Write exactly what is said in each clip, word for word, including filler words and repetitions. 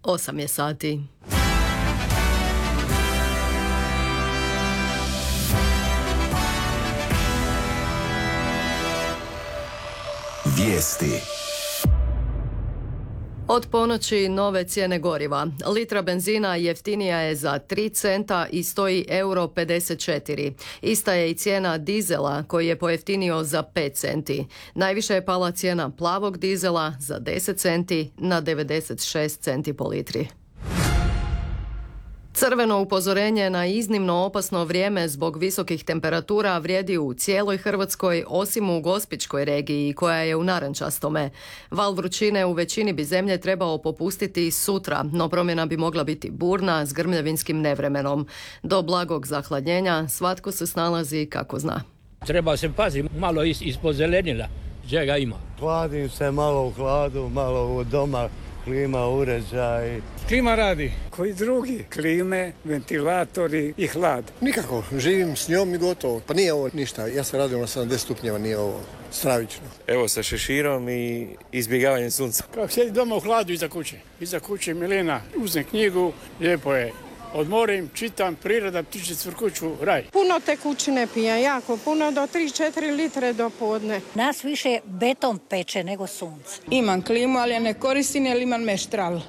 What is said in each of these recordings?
osam je sati. Vijesti. Od ponoći nove cijene goriva. Litra benzina jeftinija je za tri centa i stoji euro pedeset četiri. Ista je i cijena dizela koji je pojeftinio za pet centi. Najviše je pala cijena plavog dizela za deset centi na devedeset šest centi po litri. Crveno upozorenje na iznimno opasno vrijeme zbog visokih temperatura vrijedi u cijeloj Hrvatskoj, osim u Gospićkoj regiji koja je u narančastome. Val vrućine u većini bi zemlje trebao popustiti sutra, no promjena bi mogla biti burna s grmljavinskim nevremenom. Do blagog zahladnjenja svatko se snalazi kako zna. Treba se paziti, malo is, ispod zelenila, čega ima. Hladim se malo u hladu, malo u doma, klima, uređaj. Klima radi. Koji drugi? Klime, ventilatori i hlad. Nikako, živim s njom i gotovo. Pa nije ovo ništa, ja se radim na sedamdeset stupnjeva, nije ovo stravično. Evo sa šeširom i izbjegavanjem sunca. Kako sjedi doma u hladu iza kuće. Iza kuće Milena, uzem knjigu, lijepo je. Odmorim, čitam, priroda, ptiče cvrkuću, raj. Puno tekućine pijem, jako puno, do tri četiri litre do podne. Nas više beton peče nego sunce. Imam klimu, ali ja ne koristim jer imam meštral.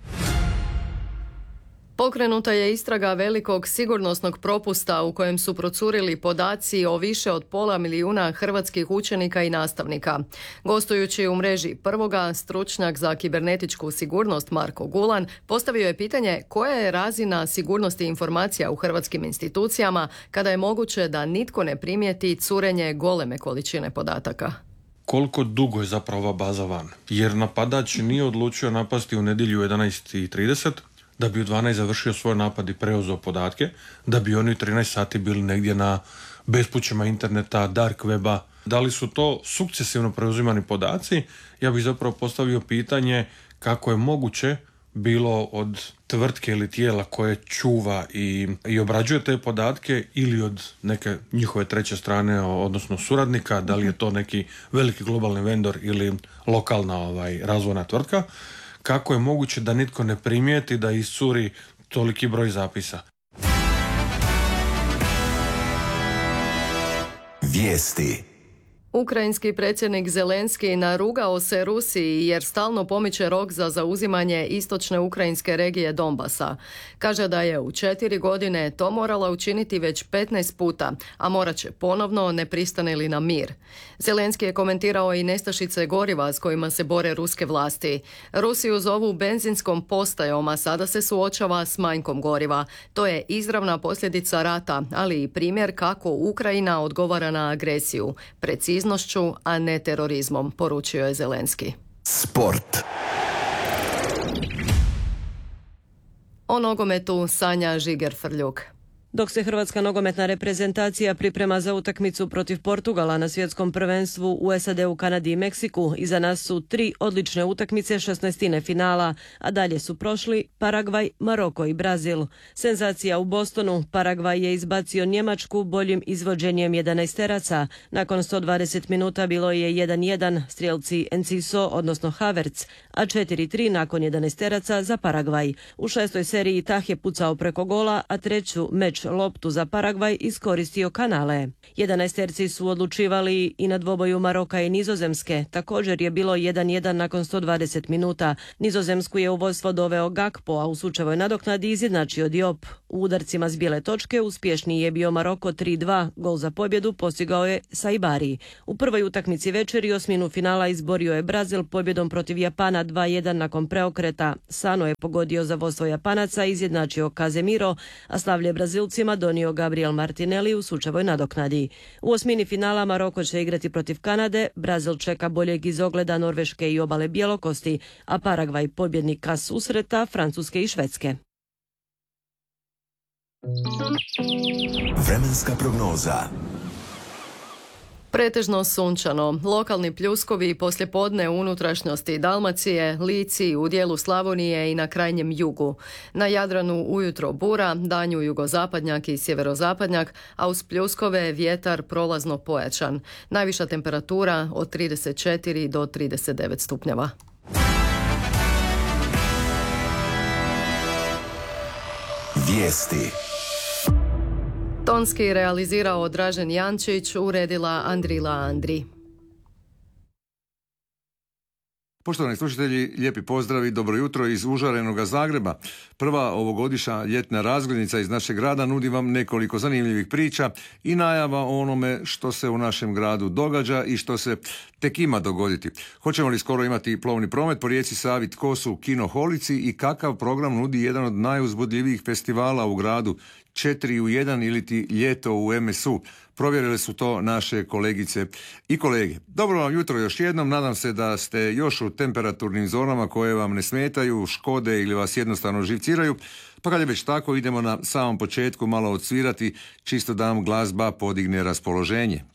Pokrenuta je istraga velikog sigurnosnog propusta u kojem su procurili podaci o više od pola milijuna hrvatskih učenika i nastavnika. Gostujući u mreži Prvoga, stručnjak za kibernetičku sigurnost Marko Gulan postavio je pitanje koja je razina sigurnosti informacija u hrvatskim institucijama kada je moguće da nitko ne primijeti curenje goleme količine podataka. Koliko dugo je zapravo ova baza van? Jer napadač nije odlučio napasti u nedjelju u jedanaest i trideset, da bi u dvanaest završio svoj napad i preuzeo podatke, da bi oni u trinaest sati bili negdje na bespućima interneta, dark weba. Da li su to sukcesivno preuzimani podaci? Ja bih zapravo postavio pitanje kako je moguće bilo od tvrtke ili tijela koje čuva i, i obrađuje te podatke ili od neke njihove treće strane, odnosno suradnika, da li je to neki veliki globalni vendor ili lokalna ovaj, razvojna tvrtka. Kako je moguće da nitko ne primijeti da iscuri toliki broj zapisa? Vijesti. Ukrajinski predsjednik Zelenski narugao se Rusiji jer stalno pomiče rok za zauzimanje istočne ukrajinske regije Donbasa. Kaže da je u četiri godine to morala učiniti već petnaest puta, a morat će ponovno ne pristane li na mir. Zelenski je komentirao i nestašice goriva s kojima se bore ruske vlasti. Rusiju zovu benzinskom postajom, a sada se suočava s manjkom goriva. To je izravna posljedica rata, ali i primjer kako Ukrajina odgovara na agresiju. Precizno a ne terorizmom, poručio je Zelenski. Sport. O nogometu sanja Žiger Frljuk. Dok se hrvatska nogometna reprezentacija priprema za utakmicu protiv Portugala na svjetskom prvenstvu u S A D-u, Kanadi i Meksiku, iza nas su tri odlične utakmice šesnaestine finala, a dalje su prošli Paragvaj, Maroko i Brazil. Senzacija u Bostonu, Paragvaj je izbacio Njemačku boljim izvođenjem jedanaesteraca. Nakon sto dvadeset minuta bilo je jedan jedan, strijelci Enciso, odnosno Havertz, a četiri tri nakon jedanaesteraca za Paragvaj. U šestoj seriji Tah je pucao preko gola, a treću meč loptu za Paragvaj iskoristio Kanale. Jedanaesterci su odlučivali i na dvoboju Maroka i Nizozemske. Također je bilo jedan jedan nakon sto dvadeset minuta. Nizozemsku je u vodstvo doveo Gakpo, a u slučajevoj nadoknadi izjednačio Diop. U udarcima s bijele točke uspješniji je bio Maroko tri dva. Gol za pobjedu postigao je Saibari. U prvoj utakmici večeri osminu finala izborio je Brazil pobjedom protiv Japana dva jedan nakon preokreta. Sano je pogodio za vodstvo Japanaca, izjednačio Casemiro, a slavlje Brazilcima donio Gabriel Martinelli u slučajevoj nadoknadi. U osmini finala Maroko će igrati protiv Kanade, Brazil čeka boljeg iz ogleda Norveške i obale Bjelokosti, a Paragvaj pobjednika susreta Francuske i Švedske. Vremenska prognoza. Pretežno sunčano, lokalni pljuskovi poslijepodne u unutrašnjosti Dalmacije, Lici, u dijelu Slavonije i na krajnjem jugu. Na Jadranu ujutro bura, danju jugozapadnjak i sjeverozapadnjak, a uz pljuskove vjetar prolazno pojačan. Najviša temperatura od trideset četiri do trideset devet stupnjeva. Vijesti. Tonski realizirao Dražen Jančić, uredila Andrila Andri. Poštovani slušatelji, lijepi pozdrav i dobro jutro iz užarenoga Zagreba. Prva ovogodišnja ljetna razglednica iz našeg grada nudi vam nekoliko zanimljivih priča i najava o onome što se u našem gradu događa i što se tek ima dogoditi. Hoćemo li skoro imati plovni promet po rijeci Savi, tko su kinoholici i kakav program nudi jedan od najuzbudljivijih festivala u gradu, četiri u jedan iliti ljeto u em es u. Provjerile su to naše kolegice i kolege. Dobro vam jutro još jednom, nadam se da ste još u temperaturnim zonama koje vam ne smetaju, škode ili vas jednostavno živciraju, pa kad je već tako idemo na samom početku malo odsvirati, čisto da vam glazba podigne raspoloženje.